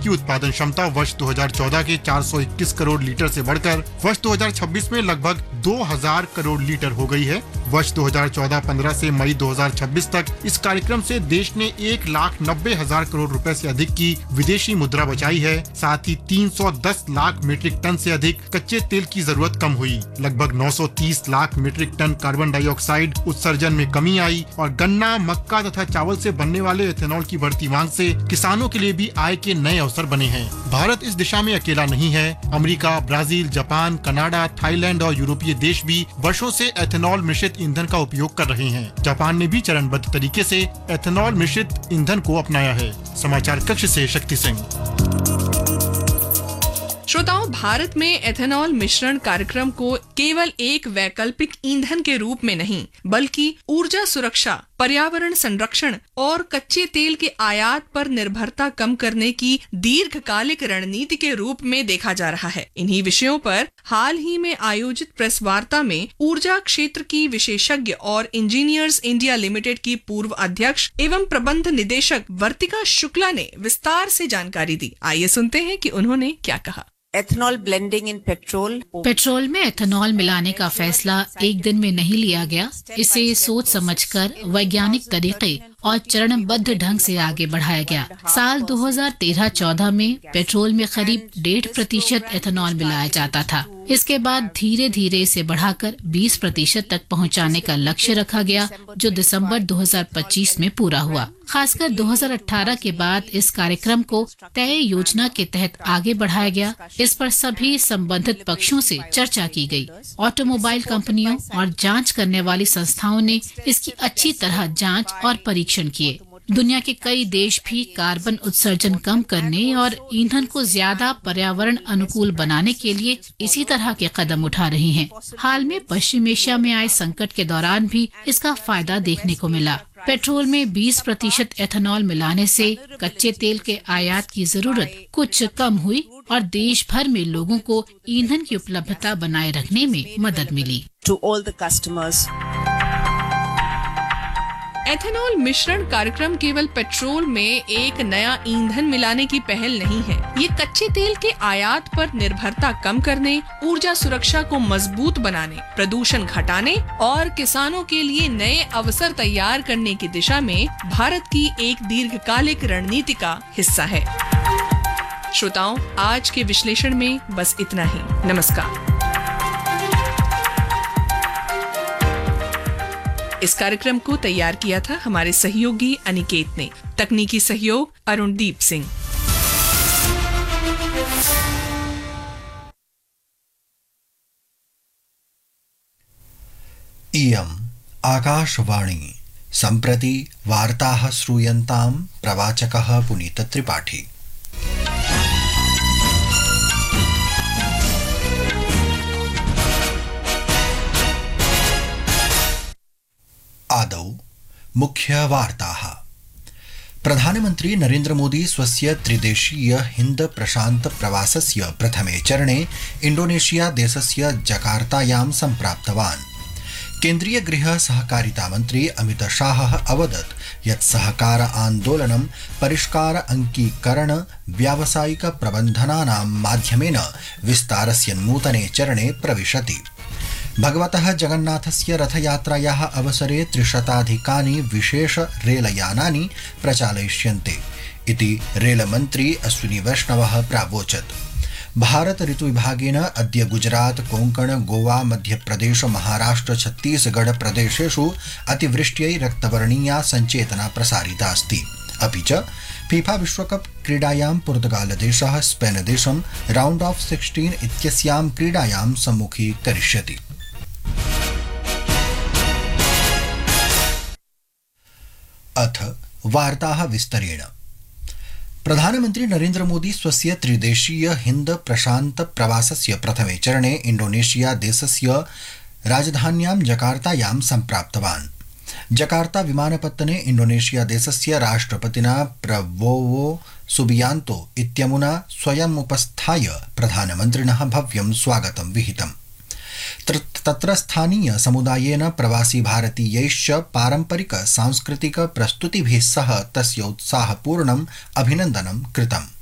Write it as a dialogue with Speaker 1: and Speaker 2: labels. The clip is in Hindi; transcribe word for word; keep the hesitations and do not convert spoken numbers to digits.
Speaker 1: की उत्पादन क्षमता वर्ष दो हज़ार चौदह के चार सौ इक्कीस करोड़ लीटर से बढ़कर वर्ष दो हज़ार छब्बीस में लगभग दो हज़ार करोड़ लीटर हो गई है। वर्ष दो हज़ार चौदह पंद्रह से मई दो हज़ार छब्बीस तक इस कार्यक्रम से देश ने एक लाख नब्बे हजार करोड़ रुपए से अधिक की विदेशी मुद्रा बचाई है। साथ ही तीन सौ दस लाख मीट्रिक टन से अधिक कच्चे तेल की जरूरत कम हुई। लगभग नौ सौ तीस lakh metric ton carbon dioxide उत्सर्जन में कमी आई और गन्ना, मक्का तथा चावल से बनने वाले एथेनॉल की बढ़ती मांग से किसानों के लिए भी आय के नए अवसर बने हैं। भारत इस दिशा में अकेला नहीं है। America, Brazil, Japan, Canada, Thailand और यूरोपीय देश भी वर्षों से एथेनॉल मिश्रित ईंधन का उपयोग कर रहे हैं। जापान ने भी चरणबद्ध तरीके से एथेनॉल मिश्रित ईंधन को अपनाया है। समाचार कक्ष से शक्ति सिंह।
Speaker 2: श्रोताओं, भारत में एथेनॉल मिश्रण कार्यक्रम को केवल एक वैकल्पिक ईंधन के रूप में नहीं बल्कि ऊर्जा सुरक्षा, पर्यावरण संरक्षण और कच्चे तेल के आयात पर निर्भरता कम करने की दीर्घकालिक रणनीति के रूप में देखा जा रहा है। इन्हीं विषयों पर हाल ही में आयोजित प्रेस वार्ता में ऊर्जा क्षेत्र की विशेषज्ञ और इंजीनियर्स इंडिया लिमिटेड की पूर्व अध्यक्ष एवं प्रबंध निदेशक वर्तिका शुक्ला ने विस्तार से जानकारी दी। आइए सुनते हैं कि उन्होंने क्या कहा।
Speaker 3: Ethanol blending in petrol
Speaker 4: petrol में एथेनॉल मिलाने का फैसला एक दिन में नहीं लिया गया। इसे सोच समझकर वैज्ञानिक तरीके और चरणबद्ध ढंग से आगे बढ़ाया गया। साल दो हज़ार तेरह चौदह में पेट्रोल में करीब डेढ़ प्रतिशत एथेनॉल मिलाया जाता था। इसके बाद धीरे धीरे इसे बढ़ाकर बीस प्रतिशत तक पहुंचाने का लक्ष्य रखा गया, जो दिसंबर दो हज़ार पच्चीस में पूरा हुआ। खासकर दो हज़ार अठारह के बाद इस कार्यक्रम को तय योजना के तहत आगे बढ़ाया गया। इस पर सभी संबंधित पक्षों से चर्चा की गई। ऑटोमोबाइल कंपनियों और जांच करने वाली संस्थाओं ने इसकी अच्छी तरह जांच और परीक्षण किए। दुनिया के कई देश भी कार्बन उत्सर्जन कम करने और ईंधन को ज्यादा पर्यावरण अनुकूल बनाने के लिए इसी तरह के कदम उठा रहे हैं। हाल में पश्चिम एशिया में आए संकट के दौरान भी इसका फायदा देखने को मिला। पेट्रोल में बीस प्रतिशत एथेनॉल मिलाने से कच्चे तेल के आयात की जरूरत कुछ कम हुई और देश भर में लोगों को ईंधन की उपलब्धता बनाए रखने में मदद मिली।
Speaker 3: To all the customers.
Speaker 2: Ethanol मिश्रण कार्यक्रम केवल पेट्रोल में एक नया ईंधन मिलाने की पहल नहीं है। ये कच्चे तेल के आयात पर निर्भरता कम करने, ऊर्जा सुरक्षा को मजबूत बनाने, प्रदूषण घटाने और किसानों के लिए नए अवसर तैयार करने की दिशा में भारत की एक दीर्घकालिक रणनीति का हिस्सा है। श्रोताओं, आज के विश्लेषण में बस इतना ही। नमस्कार। इस कार्यक्रम को तैयार किया था हमारे सहयोगी अनिकेत ने। तकनीकी सहयोग अरुणदीप सिंह।
Speaker 5: इयम् आकाशवाणी। सम्प्रति वार्ताः श्रूयन्तां प्रवाचकः पुनीत त्रिपाठी। आदौ मुख्य वार्ताः। प्रधानमन्त्री नरेन्द्र मोदी स्वस्य त्रिदेशीय हिन्द प्रशान्त प्रवासस्य प्रथमे चरणे इंडोनेशिया देशस्य जकार्तायां सम्प्राप्तवान्। केन्द्रीय गृह सहकारिता मन्त्री अमित शाहः अवदत् यत् सहकार आन्दोलनं परिष्कार अंकीकरण व्यावसायिक प्रबन्धनानां माध्यमेन विस्तारस्य नूतने चरणे प्रविशति। भगवतः जगन्नाथस्य रथयात्रायाः अवसरे त्रिशताधिकानि विशेष रेलयानानि प्रचालयिष्यन्ते इति रेलमन्त्री अश्विनी वैष्णवः प्रावोचत्। भारत ऋतुविभागेन अद्य गुजरात, कोंकण, गोवा, मध्यप्रदेश, महाराष्ट्र, छत्तीसगढ़ प्रदेशेषु अतिवृष्ट्यै रक्तवर्णीया सञ्चेतना प्रसारिता अस्ति। अपि च फीफा विश्वकप क्रीडायां पुर्तगालदेशः स्पेनदेशं राउंड ऑफ सिक्सटीन इत्यस्यां क्रीडायां सम्मुखीकरिष्यति। अथ वार्ताः विस्तरेण। प्रधानमन्त्री नरेन्द्र मोदी स्वस्य त्रिदेशीय हिन्द प्रशान्त प्रवासस्य प्रथमे चरणे इंडोनेशिया देशस्य राजधान्यां जकार्तायां सम्प्राप्तवान्। जकार्ता विमानपत्तने इंडोनेशिया देशस्य राष्ट्रपतिना प्रबोवो सुबियांतो इत्यमुना स्वयम् उपस्थाय प्रधानमन्त्रिणः भव्यं स्वागतं विहितम्। तत्र स्थानीय समुदायेन प्रवासी भारतीयैश्च पारंपरिक सांस्कृतिक प्रस्तुतिभिः सह तस्य उत्साहपूर्णम् अभिनन्दनं कृतम्।